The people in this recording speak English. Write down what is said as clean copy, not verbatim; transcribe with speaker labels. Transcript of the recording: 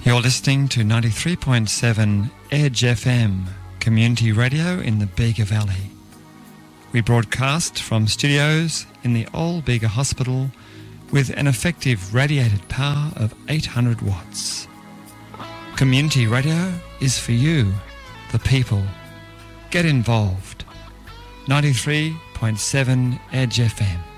Speaker 1: You're listening to 93.7 Edge FM, community radio in the Bega Valley. We broadcast from studios in the old Bega Hospital with an effective radiated power of 800 watts. Community radio is for you, the people. Get involved. 93.7 Edge FM.